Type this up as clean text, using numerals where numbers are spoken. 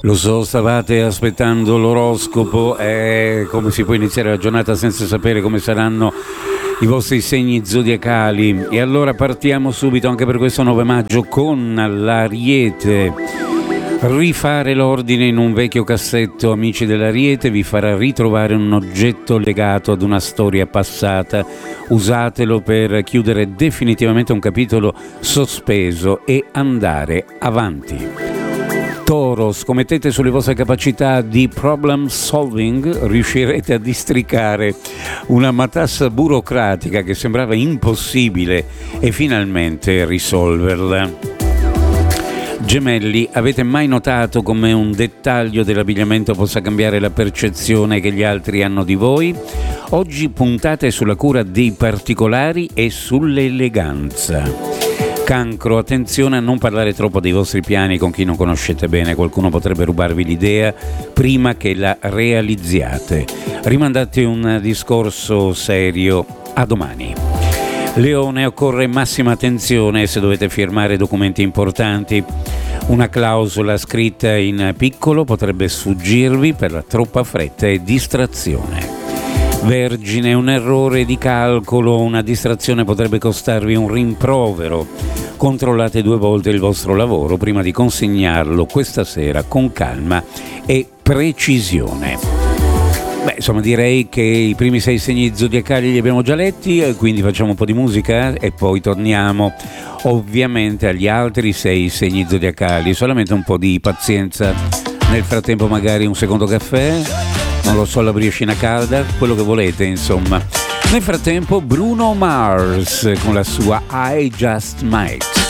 Lo so, stavate aspettando l'oroscopo e come si può iniziare la giornata senza sapere come saranno i vostri segni zodiacali. E allora partiamo subito anche per questo 9 maggio con l'Ariete. Rifare l'ordine in un vecchio cassetto, amici dell'Ariete, vi farà ritrovare un oggetto legato ad una storia passata. Usatelo per chiudere definitivamente un capitolo sospeso e andare avanti. Toro, scommettete sulle vostre capacità di problem solving, riuscirete a districare una matassa burocratica che sembrava impossibile e finalmente risolverla. Gemelli, avete mai notato come un dettaglio dell'abbigliamento possa cambiare la percezione che gli altri hanno di voi? Oggi puntate sulla cura dei particolari e sull'eleganza. Cancro, attenzione a non parlare troppo dei vostri piani con chi non conoscete bene, qualcuno potrebbe rubarvi l'idea prima che la realizziate. Rimandate un discorso serio a domani. Leone, occorre massima attenzione se dovete firmare documenti importanti. Una clausola scritta in piccolo potrebbe sfuggirvi per la troppa fretta e distrazione. Vergine, un errore di calcolo, una distrazione potrebbe costarvi un rimprovero. Controllate 2 volte il vostro lavoro prima di consegnarlo questa sera con calma e precisione. Beh, insomma, direi che i primi 6 segni zodiacali li abbiamo già letti, quindi facciamo un po' di musica e poi torniamo ovviamente agli altri 6 segni zodiacali. Solamente un po' di pazienza, nel frattempo magari un secondo caffè, non lo so, la brioscina calda, quello che volete, insomma. Nel frattempo Bruno Mars con la sua I Just Might.